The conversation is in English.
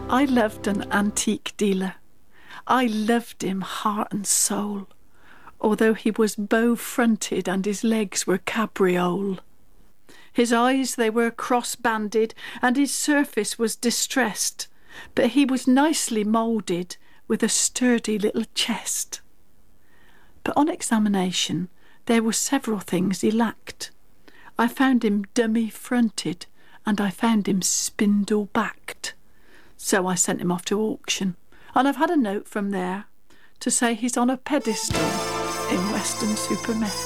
I loved an antique dealer. I loved him heart and soul, although he was bow-fronted and his legs were cabriole. His eyes, they were cross-banded, and his surface was distressed, but he was nicely moulded, with a sturdy little chest. But on examination, there were several things he lacked. I found him dummy-fronted, and I found him spindle-backed. So I sent him off to auction, and I've had a note from there to say he's on a pedestal in Weston-super-Mare.